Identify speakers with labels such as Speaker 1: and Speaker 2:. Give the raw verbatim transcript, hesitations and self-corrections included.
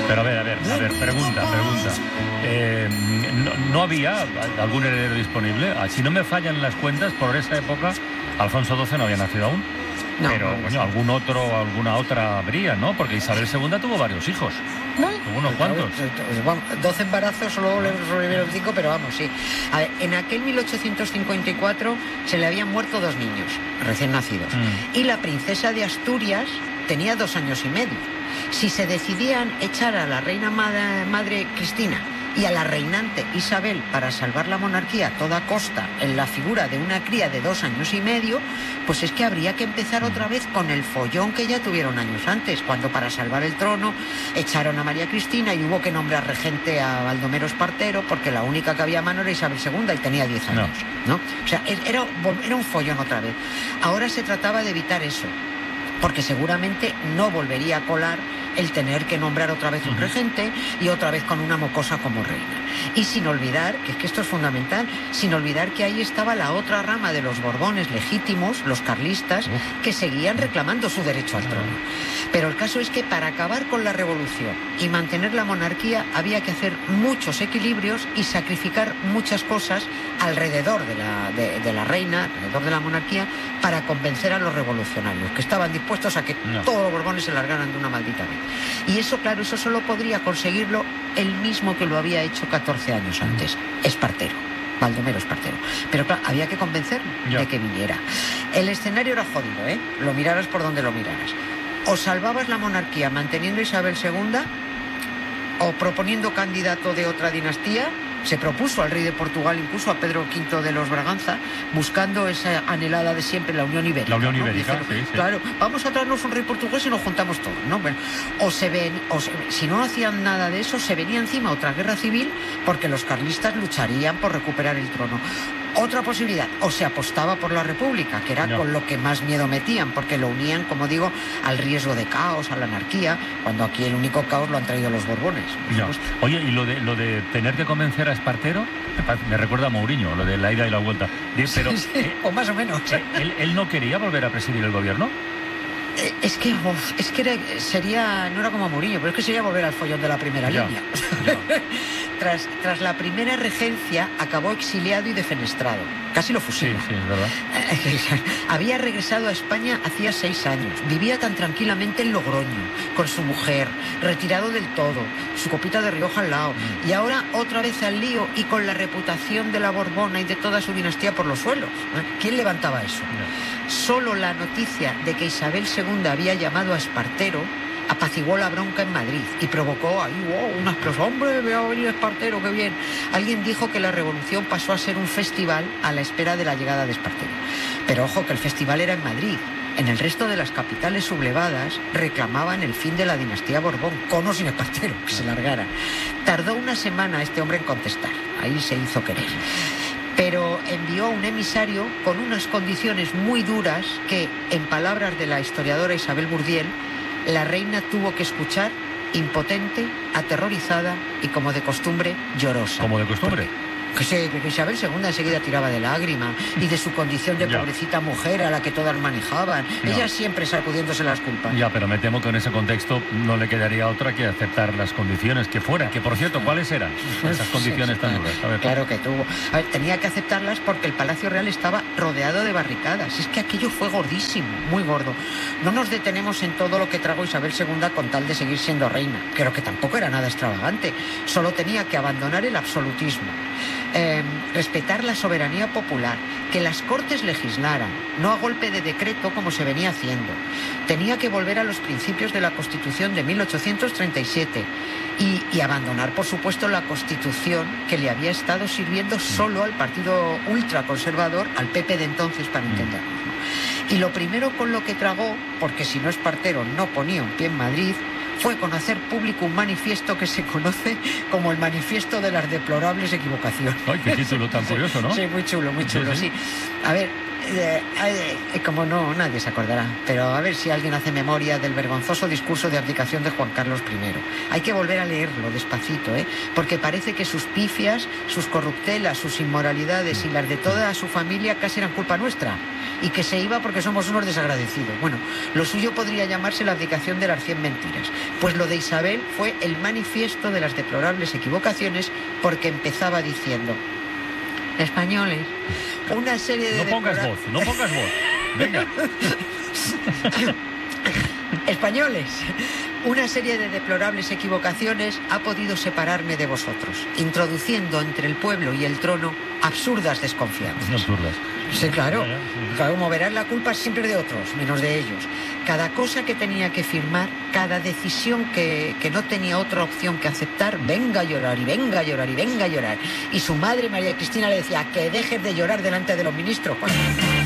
Speaker 1: Pero a ver, a ver, a ver, pregunta, pregunta. Eh, no, ¿No había algún heredero disponible? Si no me fallan las cuentas, por esa época, Alfonso doce no había nacido aún. No, pero, no, coño, algún otro, alguna otra habría, ¿no? Porque Isabel segunda tuvo varios hijos.
Speaker 2: ¿No?
Speaker 1: Tuvo unos cuantos.
Speaker 2: doce embarazos, solo le sobrevivieron cinco, pero vamos, sí. A ver, en aquel mil ochocientos cincuenta y cuatro se le habían muerto dos niños recién nacidos. Mm. Y la princesa de Asturias tenía dos años y medio. Si se decidían echar a la reina madre, madre Cristina y a la reinante Isabel para salvar la monarquía a toda costa en la figura de una cría de dos años y medio, pues es que habría que empezar otra vez con el follón que ya tuvieron años antes, cuando para salvar el trono echaron a María Cristina y hubo que nombrar regente a Baldomero Espartero, porque la única que había a mano era Isabel segunda y tenía diez años, ¿no? ¿no? O sea, era, era un follón otra vez. Ahora se trataba de evitar eso, porque seguramente no volvería a colar el tener que nombrar otra vez un regente y otra vez con una mocosa como reina. Y sin olvidar, que es que esto es fundamental, sin olvidar que ahí estaba la otra rama de los Borbones legítimos, los carlistas, que seguían reclamando su derecho al trono. Pero el caso es que para acabar con la revolución y mantener la monarquía había que hacer muchos equilibrios y sacrificar muchas cosas alrededor de la, de, de la reina, alrededor de la monarquía, para convencer a los revolucionarios, que estaban dispuestos a que no. todos los Borbones se largaran de una maldita vez. Y eso, claro, eso solo podría conseguirlo el mismo que lo había hecho catorce años antes, Espartero, Baldomero Espartero. Pero claro, había que convencerlo de que viniera. El escenario era jodido, ¿eh? Lo miraras por donde lo miraras. O salvabas la monarquía manteniendo a Isabel segunda, o proponiendo candidato de otra dinastía. Se propuso al rey de Portugal, incluso a Pedro quinto de los Braganza, buscando esa anhelada de siempre, la Unión Ibérica.
Speaker 1: La Unión
Speaker 2: ¿no?
Speaker 1: Ibérica,
Speaker 2: Dijeron,
Speaker 1: sí, sí.
Speaker 2: Claro, vamos a traernos un rey portugués y nos juntamos todos, ¿no? Bueno, o se ven, o se, si no hacían nada de eso, se venía encima otra guerra civil, porque los carlistas lucharían por recuperar el trono. Otra posibilidad, o se apostaba por la República, que era no. con lo que más miedo metían, porque lo unían, como digo, al riesgo de caos, a la anarquía, cuando aquí el único caos lo han traído los Borbones.
Speaker 1: No. Oye, ¿y lo de, lo de tener que convencer a Espartero? Me recuerda a Mourinho, lo de la ida y la vuelta. Pero,
Speaker 2: sí, eh, o más o menos.
Speaker 1: Eh, ¿él, ¿Él no quería volver a presidir el gobierno?
Speaker 2: Eh, es que, uf, es que era, sería, no era como Mourinho, pero es que sería volver al follón de la primera ya, línea. Ya. Tras, tras la primera regencia acabó exiliado y defenestrado. Casi lo fusilan.
Speaker 1: Sí, sí, es verdad.
Speaker 2: Había regresado a España hacía seis años. Vivía tan tranquilamente en Logroño, con su mujer, retirado del todo, su copita de Rioja al lado. Mm. Y ahora otra vez al lío y con la reputación de la Borbona y de toda su dinastía por los suelos. ¿Quién levantaba eso? No. Solo la noticia de que Isabel segunda había llamado a Espartero apaciguó la bronca en Madrid y provocó ahí, wow, una explosión. ¡Hombre, ve a venir Espartero, qué bien! Alguien dijo que la revolución pasó a ser un festival a la espera de la llegada de Espartero. Pero ojo, que el festival era en Madrid. En el resto de las capitales sublevadas reclamaban el fin de la dinastía Borbón, con o sin Espartero, que se largara. Tardó una semana este hombre en contestar. Ahí se hizo querer. Pero envió a un emisario con unas condiciones muy duras que, en palabras de la historiadora Isabel Bourdiel, la reina tuvo que escuchar impotente, aterrorizada y, como de costumbre, llorosa.
Speaker 1: ¿Como de costumbre?
Speaker 2: Que, se, que Isabel segunda enseguida tiraba de lágrima y de su condición de ya. pobrecita mujer a la que todas manejaban. Ya. Ella siempre sacudiéndose las culpas.
Speaker 1: Ya, pero me temo que en ese contexto no le quedaría otra que aceptar las condiciones que fueran. Que, por cierto, ¿cuáles eran esas condiciones sí, sí, tan duras? A ver,
Speaker 2: claro que tuvo. A ver, tenía que aceptarlas porque el Palacio Real estaba rodeado de barricadas. Es que aquello fue gordísimo, muy gordo. No nos detenemos en todo lo que tragó Isabel segunda con tal de seguir siendo reina. Creo que tampoco era nada extravagante. Solo tenía que abandonar el absolutismo. Eh, respetar la soberanía popular, que las Cortes legislaran, no a golpe de decreto como se venía haciendo. Tenía que volver a los principios de la Constitución de mil ochocientos treinta y siete y, y abandonar, por supuesto, la Constitución que le había estado sirviendo solo al partido ultraconservador, al P P de entonces, para entendernos, ¿no? Y lo primero con lo que tragó, porque si no Espartero no ponía un pie en Madrid, fue con hacer público un manifiesto que se conoce como el Manifiesto de las Deplorables Equivocaciones.
Speaker 1: ¡Ay, qué título tan curioso!, ¿no?
Speaker 2: Sí, muy chulo, muy chulo, sí. sí. A ver, eh, eh, como no, nadie se acordará, pero a ver si alguien hace memoria del vergonzoso discurso de abdicación de Juan Carlos primero. Hay que volver a leerlo despacito, ¿eh? Porque parece que sus pifias, sus corruptelas, sus inmoralidades y las de toda su familia casi eran culpa nuestra. y que se iba porque somos unos desagradecidos. Bueno, lo suyo podría llamarse la abdicación de las cien mentiras, pues lo de Isabel fue el manifiesto de las deplorables equivocaciones, porque empezaba diciendo: españoles, una serie de...
Speaker 1: No pongas
Speaker 2: deplora...
Speaker 1: voz, no pongas voz. Venga.
Speaker 2: Españoles, una serie de deplorables equivocaciones ha podido separarme de vosotros, introduciendo entre el pueblo y el trono absurdas desconfianzas.
Speaker 1: Absurdas.
Speaker 2: Sí, claro.
Speaker 1: Ya, ya, sí, sí.
Speaker 2: Claro, como verás, la culpa es siempre de otros, menos de ellos. Cada cosa que tenía que firmar, cada decisión que, que no tenía otra opción que aceptar, venga a llorar y venga a llorar y venga a llorar. Y su madre, María Cristina, le decía: que dejes de llorar delante de los ministros.